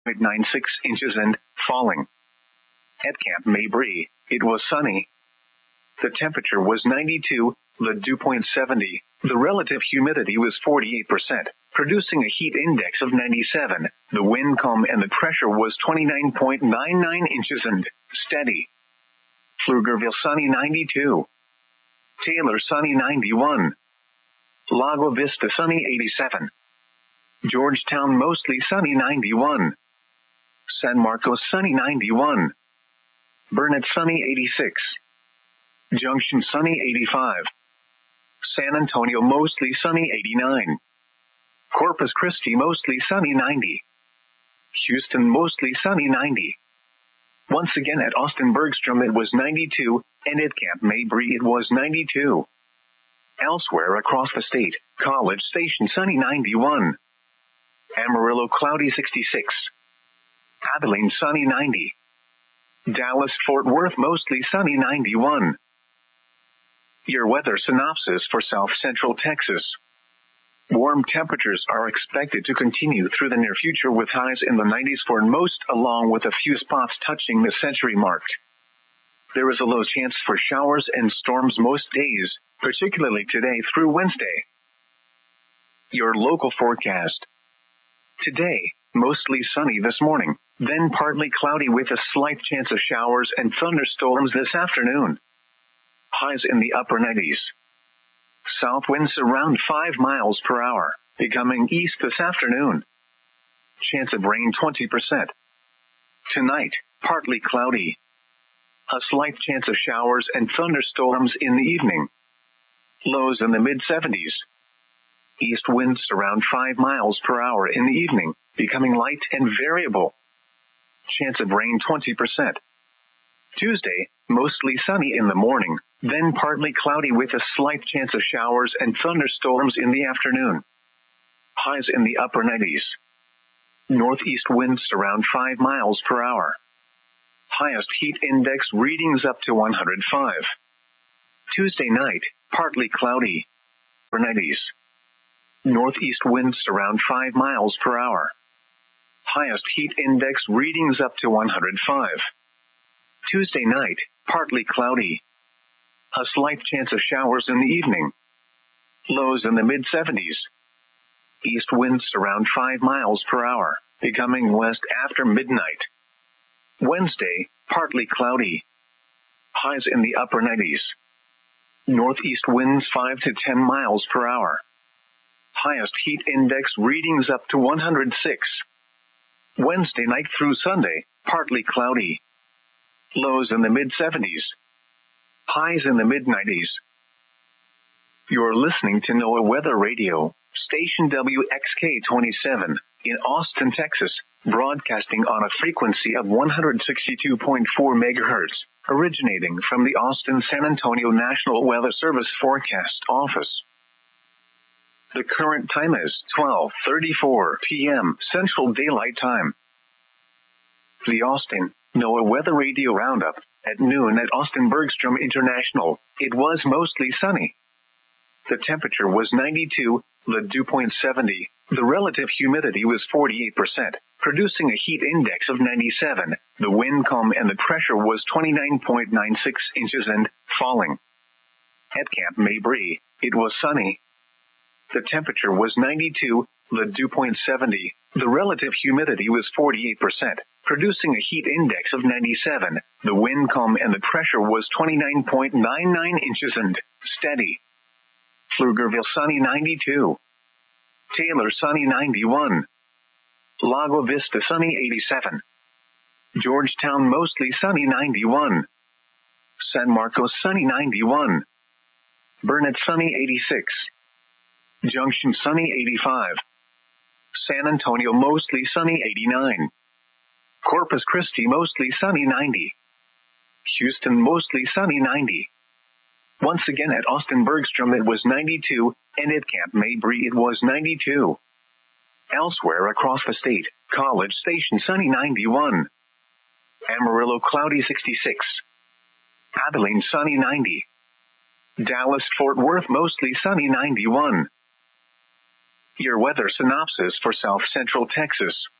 96 inches and falling. At Camp Mabry, it was sunny. The temperature was 92, the dew point 70, the relative humidity was 48%, producing a heat index of 97, the wind calm and the pressure was 29.99 inches and steady. Pflugerville sunny 92. Taylor sunny 91. Lago Vista sunny 87. Georgetown mostly sunny 91. San Marcos sunny 91. Burnett sunny 86. Junction sunny 85. San Antonio mostly sunny 89. Corpus Christi mostly sunny 90. Houston mostly sunny 90. Once again at Austin Bergstrom it was 92, and at Camp Mabry it was 92. Elsewhere across the state, College Station sunny 91. Amarillo cloudy 66. Abilene sunny 90. Dallas Fort Worth mostly sunny 91. Your weather synopsis for South Central Texas. Warm temperatures are expected to continue through the near future with highs in the 90s for most, along with a few spots touching the century mark. There is a low chance for showers and storms most days, particularly today through Wednesday. Your local forecast. Today, mostly sunny this morning, then partly cloudy with a slight chance of showers and thunderstorms this afternoon. Highs in the upper 90s. South winds around 5 miles per hour, becoming east this afternoon. Chance of rain 20%. Tonight, partly cloudy. A slight chance of showers and thunderstorms in the evening. Lows in the mid-70s. East winds around 5 miles per hour in the evening, becoming light and variable. Chance of rain 20%. Tuesday, mostly sunny in the morning, then partly cloudy with a slight chance of showers and thunderstorms in the afternoon. Highs in the upper 90s. Northeast winds around 5 miles per hour. Highest heat index readings up to 105. Tuesday night, partly cloudy. Upper 90s. Northeast winds around 5 miles per hour. Highest heat index readings up to 105. Tuesday night, partly cloudy. A slight chance of showers in the evening. Lows in the mid-70s. East winds around 5 miles per hour, becoming west after midnight. Wednesday, partly cloudy. Highs in the upper 90s. Northeast winds 5 to 10 miles per hour. Highest heat index readings up to 106. Wednesday night through Sunday, partly cloudy. Lows in the mid-70s. Highs in the mid-90s. You're listening to NOAA Weather Radio, station WXK-27, in Austin, Texas, broadcasting on a frequency of 162.4 megahertz, originating from the Austin-San Antonio National Weather Service Forecast Office. The current time is 12:34 p.m. Central Daylight Time. The Austin NOAA Weather Radio Roundup. At noon at Austin Bergstrom International, it was mostly sunny. The temperature was 92, the dew point 70, the relative humidity was 48%, producing a heat index of 97, the wind calm and the pressure was 29.96 inches and falling. At Camp Mabry, it was sunny. The temperature was 92, the dew point 70, the relative humidity was 48%, producing a heat index of 97, the wind calm and the pressure was 29.99 inches and steady. Pflugerville sunny 92. Taylor sunny 91. Lago Vista sunny 87. Georgetown mostly sunny 91. San Marcos sunny 91. Burnett sunny 86. Junction sunny 85. San Antonio mostly sunny 89. Corpus Christi mostly sunny 90. Houston mostly sunny 90. Once again at Austin Bergstrom it was 92, and at Camp Mabry it was 92. Elsewhere across the state, College Station sunny 91. Amarillo cloudy 66. Abilene sunny 90. Dallas Fort Worth mostly sunny 91. Your weather synopsis for South Central Texas.